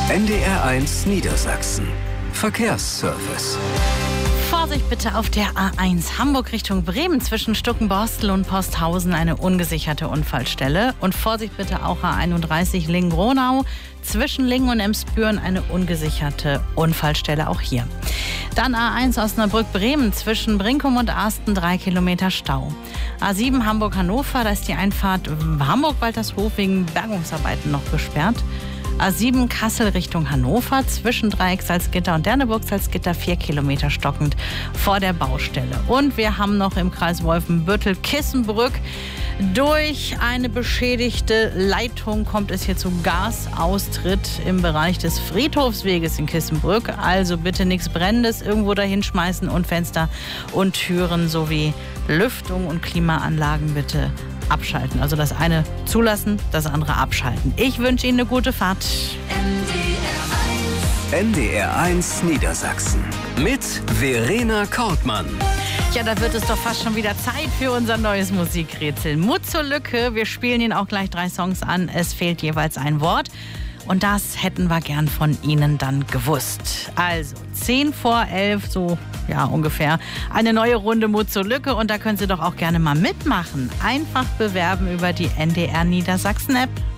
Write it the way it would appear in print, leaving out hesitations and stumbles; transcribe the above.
NDR1 Niedersachsen. Verkehrsservice. Vorsicht bitte auf der A1 Hamburg Richtung Bremen zwischen Stuckenborstel und Posthausen eine ungesicherte Unfallstelle. Und Vorsicht bitte auch A31 Lingen-Gronau zwischen Lingen und Emsbüren eine ungesicherte Unfallstelle, auch hier. Dann A1 Osnabrück-Bremen zwischen Brinkum und Arsten 3 Kilometer Stau. A7 Hamburg-Hannover, da ist die Einfahrt Hamburg-Waltershof wegen Bergungsarbeiten noch gesperrt. A7 Kassel Richtung Hannover zwischen Dreieck Salzgitter und Derneburg Salzgitter 4 Kilometer stockend vor der Baustelle. Und wir haben noch im Kreis Wolfenbüttel Kissenbrück. Durch eine beschädigte Leitung kommt es hier zu Gasaustritt im Bereich des Friedhofsweges in Kissenbrück. Also bitte nichts Brennendes irgendwo dahin schmeißen und Fenster und Türen sowie Lüftung und Klimaanlagen bitte abschalten. Also das eine zulassen, das andere abschalten. Ich wünsche Ihnen eine gute Fahrt. NDR1 Niedersachsen mit Verena Kortmann. Ja, da wird es doch fast schon wieder Zeit für unser neues Musikrätsel. Mut zur Lücke. Wir spielen Ihnen auch gleich 3 Songs an. Es fehlt jeweils ein Wort. Und das hätten wir gern von Ihnen dann gewusst. Also 10 vor 11, so ja ungefähr, eine neue Runde Mut zur Lücke. Und da können Sie doch auch gerne mal mitmachen. Einfach bewerben über die NDR Niedersachsen App.